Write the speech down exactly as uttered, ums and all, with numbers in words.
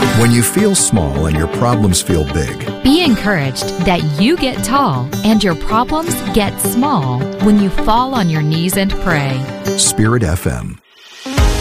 When you feel small and your problems feel big, Be encouraged that you get tall and your problems get small when you fall on your knees and pray. Spirit F M.